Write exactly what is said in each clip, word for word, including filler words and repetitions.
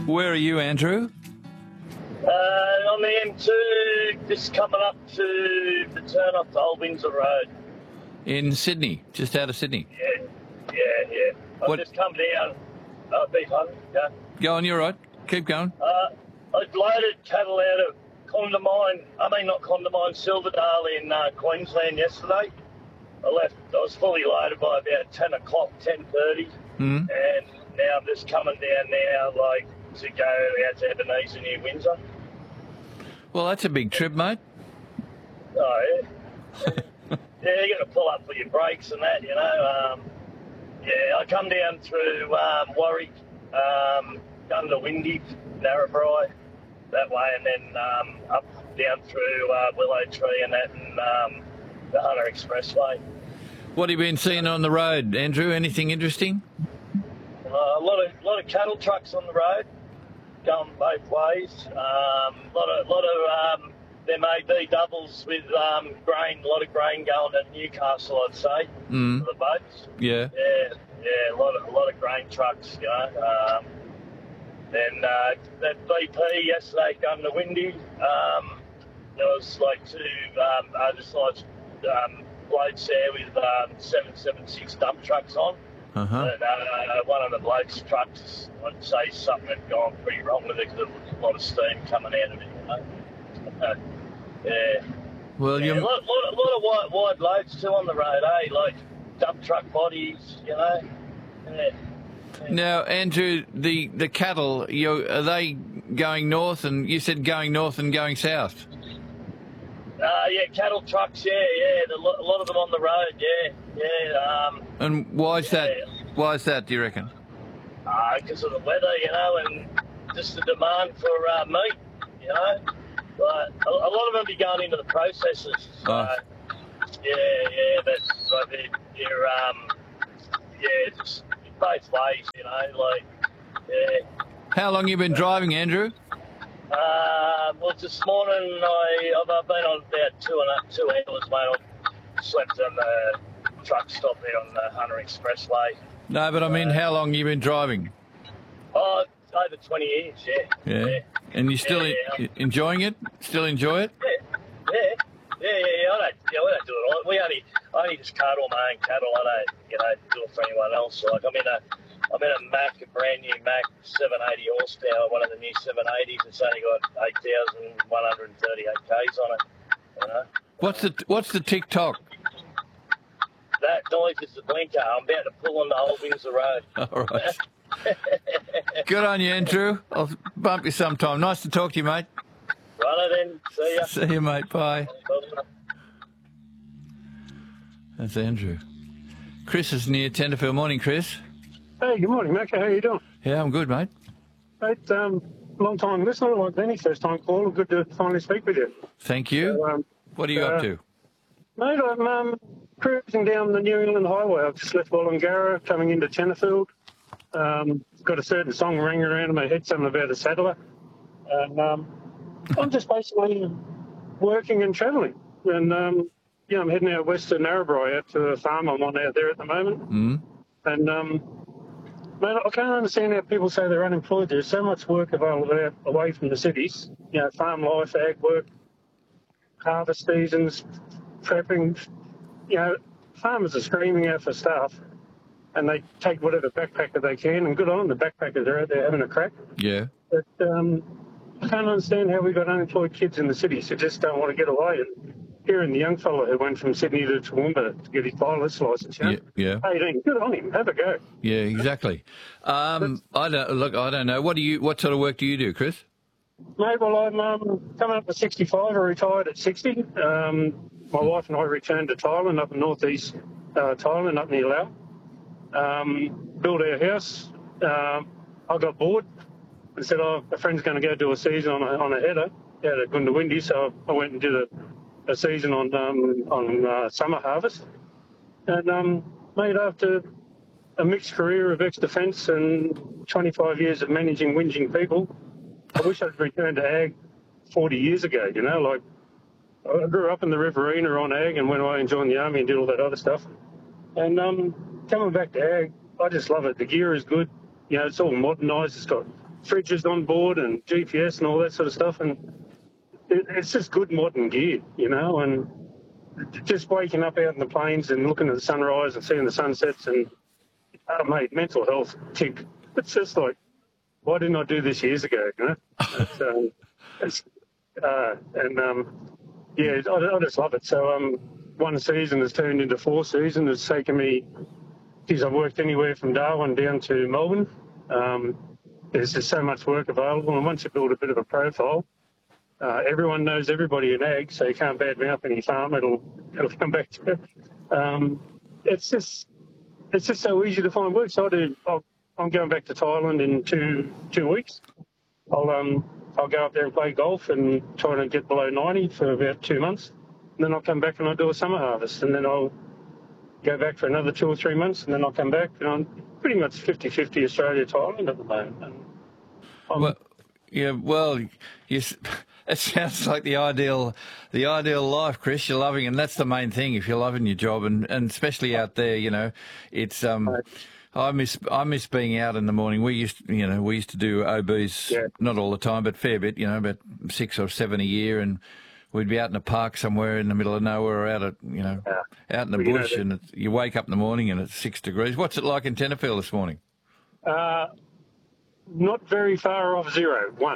Where are you, Andrew? Uh, on the M two, just coming up to the turn off to Old Windsor Road. In Sydney, just out of Sydney. Yeah, yeah, yeah. I've What- just come down. Uh, beef hunting, yeah. Go on, you're right. Keep going. Uh, I'd loaded cattle out of Condamine, I mean not Condamine, Silverdale in uh, Queensland yesterday. I left, I was fully loaded by about ten o'clock, ten thirty, Mm. and now I'm just coming down now, like, to go out to Ebenezer near Windsor. Well, that's a big trip, mate. Oh, yeah. Yeah, you got to pull up for your brakes and that, you know. Um, yeah, I come down through um, Warwick, um, under Windy, Narrabri, that way, and then um, up down through uh, Willow Tree and that, and um, the Hunter Expressway. What have you been seeing on the road, Andrew? Anything interesting? Uh, a lot of lot of cattle trucks on the road, going both ways. A um, lot of lot of um, them A B doubles with um, grain, a lot of grain going to Newcastle, I'd say, Mm. for the boats. Yeah. Yeah, yeah, a lot of a lot of grain trucks, you know. Um, then uh, that B P yesterday going to Windy. Um, there was like two um, oversized um, blokes there with um, seven seven six dump trucks on. Uh-huh. And, uh, one of the blokes' trucks, I'd say something had gone pretty wrong with it because there was a lot of steam coming out of it, you know. Uh, yeah. Well, Yeah, a you lot, lot, lot of wide, wide loads too on the road, eh? Like dump truck bodies, you know. Yeah. now, Andrew, the the cattle, you are they going north? And you said going north and going south. Uh, yeah, cattle trucks, yeah, yeah. The, a lot of them on the road, yeah, yeah. Um, And why is that? Yeah. Why is that? Do you reckon? because of the weather, you know, and just the demand for uh, meat, you know. But a, a lot of them be going into the processors. So, Oh. yeah, yeah, but like they're, they're um, yeah, just both ways, you know, like, yeah. How long you been driving, Andrew? Uh, well, this morning I, I've I've been on about two and a, two hours, mate. I slept on the truck stop there on the Hunter Expressway. No, but I mean, how long you been driving? Oh, over twenty years, yeah. Yeah. Yeah, And you still Yeah, en- yeah. enjoying it? Still enjoy it? yeah, yeah, yeah, yeah, yeah. I don't, yeah, we don't do it all. We only, I only just cart all my own cattle. I don't, you know, do it for anyone else. Like I'm in a, I'm in a Mack, a brand new Mack seven eighty horsepower, one of the new seven eighties. It's only got eight thousand one hundred thirty-eight k's on it. You know. What's the What's the TikTok? That noise is the blinker. I'm about to pull on the Old Windsor Road. All right. Good on you, Andrew. I'll bump you sometime. Nice to talk to you, mate. Righto then. See ya. See you, mate. Bye. Bye. That's Andrew. Chris is near Tenterfield. Morning, Chris. Hey, good morning, Mac. How you doing? Yeah, I'm good, mate. Mate, um, long time listener, like Benny, first time caller. Good to finally speak with you. Thank you. So, um, What are you uh, up to? mate, I'm um, cruising down the New England Highway. I've just left Wollongara, coming into Tenterfield. Um, got a certain song ringing around in my head, something about a saddler. And um, I'm just basically working and travelling. And, um, yeah, I'm heading out west to Narrabri, out to a farm I'm on out there at the moment. Mm? And, um, mate, I can't understand how people say they're unemployed. There's so much work available out away from the cities. You know, farm life, ag work, harvest seasons, prepping. You know, farmers are screaming out for staff, and they take whatever backpacker they can, and good on them. The backpackers are out there having a crack. Yeah. But um, I can't understand how we've got unemployed kids in the cities who just don't want to get away. And hearing the young fella who went from Sydney to Toowoomba to get his pilot's licence, you know, Yeah. Yeah. eighteen, good on him. Have a go. Yeah. Exactly. Um, I don't look. I don't know. What do you? What sort of work do you do, Chris? Mate, well, I'm um, coming up to sixty-five. I retired at sixty. Um, my wife and I returned to Thailand, up in northeast uh, Thailand, up near Laos. Um, built our house. Um, I got bored and said, oh, a friend's going to go do a season on a, on a header out at Gundawindi. So I went and did a, a season on um, on uh, summer harvest. And, um, mate, after a mixed career of ex-defence and twenty-five years of managing whinging people, I wish I'd returned to ag forty years ago, you know, like I grew up in the Riverina on ag and went away and joined the army and did all that other stuff. And um, coming back to ag, I just love it. The gear is good. You know, it's all modernised. It's got fridges on board and G P S and all that sort of stuff. And it, it's just good modern gear, you know, and just waking up out in the plains and looking at the sunrise and seeing the sunsets and, oh, mate, mental health tick. It's just like, why didn't I do this years ago, you know? It's, um, it's, uh, and, um, yeah, I, I just love it. So um, one season has turned into four seasons. It's taken me, geez, I've worked anywhere from Darwin down to Melbourne. Um, there's just so much work available. And once you build a bit of a profile, uh, everyone knows everybody in ag, so you can't badmouth any farm. It'll, it'll come back to it. Um, it's just, it's just so easy to find work. So I do, I'll, I'm going back to Thailand in two, two weeks. I'll, um, I'll go up there and play golf and try to get below ninety for about two months. And then I'll come back and I'll do a summer harvest. And then I'll go back for another two or three months. And then I'll come back. And I'm pretty much fifty-fifty Australia, Thailand at the moment. And I'm, Well, yeah, well, you, s- it sounds like the ideal, the ideal life, Chris. You're loving, and that's the main thing. If you're loving your job, and, and especially out there, you know, it's um, I miss I miss being out in the morning. We used, you know, we used to do O Bs, Yeah. not all the time, but fair bit. You know, about six or seven a year, and we'd be out in a park somewhere in the middle of nowhere, or out at, you know, Yeah. out in the Well, you know bush, that- and it's, you wake up in the morning and it's six degrees. What's it like in Tenterfield this morning? uh, not very far off zero, one.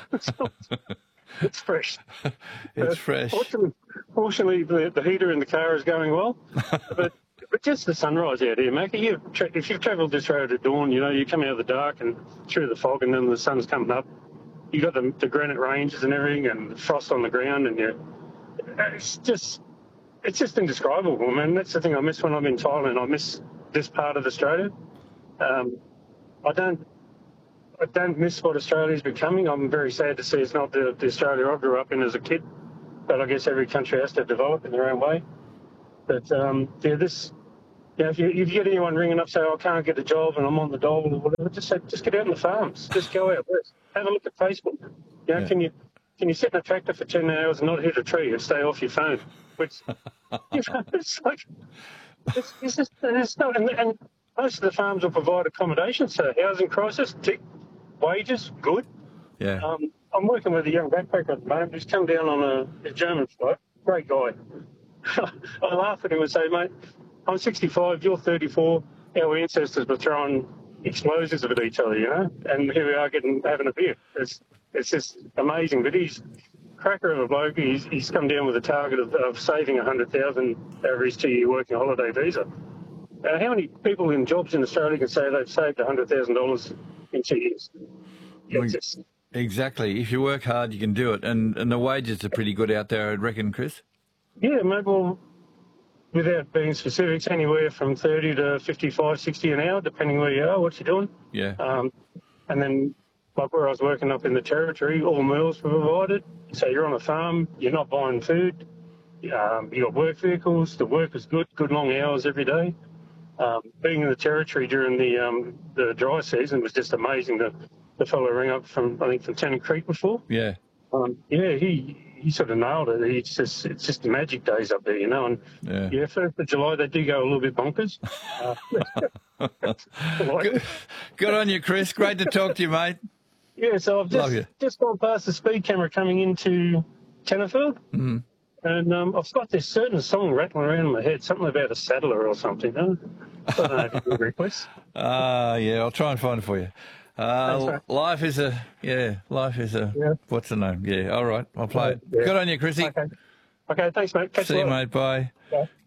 It's fresh. It's Uh, fresh. Fortunately, fortunately the, the heater in the car is going well, but but just the sunrise out here, Mackie. You've tra- if you've travelled this road at dawn, you know you come out of the dark and through the fog, and then the sun's coming up. You got the, the granite ranges and everything, and frost on the ground, and you, it's just it's just indescribable, man. That's the thing I miss when I'm in Thailand. I miss this part of Australia. Um, I don't. I don't miss what Australia's becoming. I'm very sad to see it's not the, the Australia I grew up in as a kid. But I guess every country has to develop in their own way. But um, yeah, this, you know, if you, if you get anyone ringing up saying, oh, I can't get a job and I'm on the dole or whatever, just say, just get out in the farms. Just go out west. Have a look at Facebook. You know, Yeah. can you can you sit in a tractor for ten hours and not hit a tree and stay off your phone? Which, you know, it's like, it's, it's just, and it's not, and, and most of the farms will provide accommodation. So housing crisis, tick. Wages, good. Yeah. Um, I'm working with a young backpacker at the moment who's come down on a, a German flight. Great guy. I laugh at him and say, mate, I'm sixty-five, you're thirty-four. Our ancestors were throwing explosives at each other, you know, and here we are getting having a beer. It's it's just amazing. But he's cracker of a bloke. He's, he's come down with a target of, of saving one hundred thousand dollars over his two-year working holiday visa. Uh, how many people in jobs in Australia can say they've saved one hundred thousand dollars in two years? Well, It's just, Exactly. If you work hard, you can do it. And and the wages are pretty good out there, I'd reckon, Chris. yeah, maybe, well, without being specifics, anywhere from thirty to fifty-five, sixty an hour, depending where you are, what you're doing. Yeah. Um, and then, like where I was working up in the Territory, all meals were provided. So you're on a farm, you're not buying food. Um, you got work vehicles, the work is good, good long hours every day. Um, being in the Territory during the um, the dry season was just amazing. The, the fellow rang up from, I think, from Tennant Creek before. Yeah. Um, yeah, he he sort of nailed it. It's just it's just magic days up there, you know. And Yeah. yeah, first of July they do go a little bit bonkers. Uh, Good, good on you, Chris. Great to talk to you, mate. yeah, so I've Love just you. just gone past the speed camera coming into Tenterfield, Mm-hmm. and um, I've got this certain song rattling around in my head, something about a saddler or something. Huh? I don't know if you can request. Ah, yeah, I'll try and find it for you. Uh, Thanks, mate. life is a, yeah, life is a, Yeah. what's the name? Yeah, all right, I'll play it. Yeah. Good on you, Chrissy. Okay, okay, thanks, mate. Catch See you, later. mate. Bye. Bye.